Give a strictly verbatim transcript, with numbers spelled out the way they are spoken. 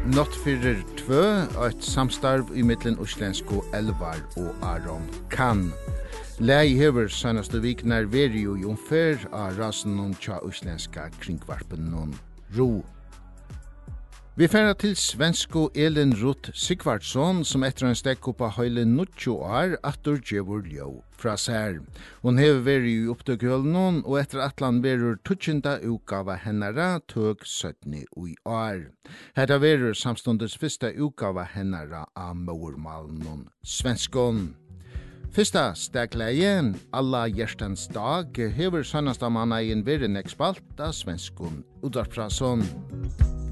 Nått fyrir tvö, et samstarv i mittlen uslensko Elvar og Aron Kan. Lei hever senaste viknar veri jo i omfør av rasen noen tja uslenska kringvarpen noen ro. Vi færa til svensko Elin Ruth Sigvardsson, som etter en stekk oppa høyle nutjo år, atur djevur ljó fra sær. Hon hever veri i opptøkhølnon, og etter atlan verur tutsjenda utgava hennara tøg syttni ui år. Hetta verur samstundets fyrsta utgava hennara av mormalnon svenskon. Fyrsta stegleien, alla hjertens dag, hever sannasta mannaien veri nekspalt av svenskon utvarprason.